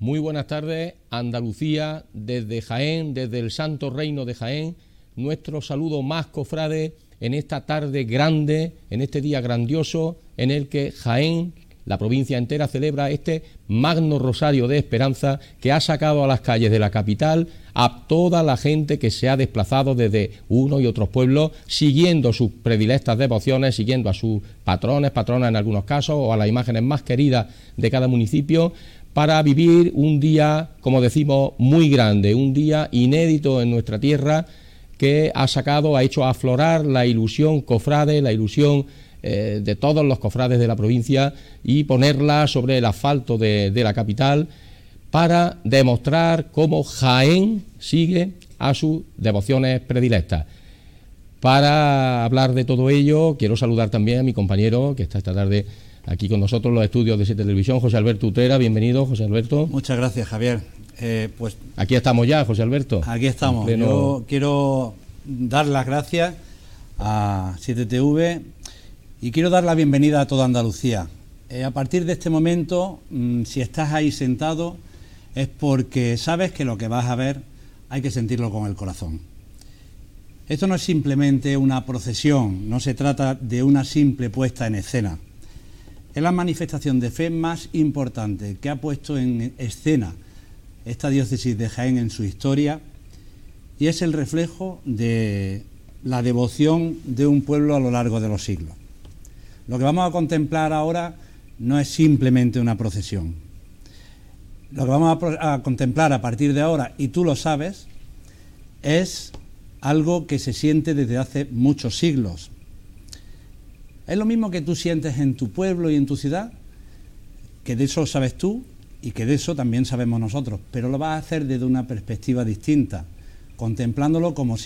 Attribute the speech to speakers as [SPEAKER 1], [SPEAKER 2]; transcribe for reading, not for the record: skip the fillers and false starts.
[SPEAKER 1] Muy buenas tardes, Andalucía, desde Jaén, desde el Santo Reino de Jaén, nuestro saludo más cofrade en esta tarde grande, en este día grandioso, en el que Jaén, la provincia entera, celebra este magno rosario de esperanza que ha sacado a las calles de la capital a toda la gente que se ha desplazado desde unos y otros pueblos, siguiendo sus predilectas devociones, siguiendo a sus patrones, patronas en algunos casos, o a las imágenes más queridas de cada municipio, para vivir un día, como decimos, muy grande, un día inédito en nuestra tierra, que ha hecho aflorar la ilusión cofrade, la ilusión de todos los cofrades de la provincia, y ponerla sobre el asfalto de la capital para demostrar cómo Jaén sigue a sus devociones predilectas. Para hablar de todo ello, quiero saludar también a mi compañero que está esta tarde aquí con nosotros en los estudios de Siete Televisión, José Alberto Utrera. Bienvenido, José Alberto.
[SPEAKER 2] Muchas gracias, Javier. Pues
[SPEAKER 1] aquí estamos ya, José Alberto.
[SPEAKER 2] Aquí estamos. Yo quiero dar las gracias a 7TV y quiero dar la bienvenida a toda Andalucía. A partir de este momento, si estás ahí sentado, es porque sabes que lo que vas a ver hay que sentirlo con el corazón. Esto no es simplemente una procesión, no se trata de una simple puesta en escena. Es la manifestación de fe más importante que ha puesto en escena esta diócesis de Jaén en su historia, y es el reflejo de la devoción de un pueblo a lo largo de los siglos. Lo que vamos a contemplar ahora no es simplemente una procesión. Lo que vamos a contemplar a partir de ahora, y tú lo sabes, es algo que se siente desde hace muchos siglos. Es lo mismo que tú sientes en tu pueblo y en tu ciudad, que de eso sabes tú y que de eso también sabemos nosotros, pero lo vas a hacer desde una perspectiva distinta, contemplándolo como si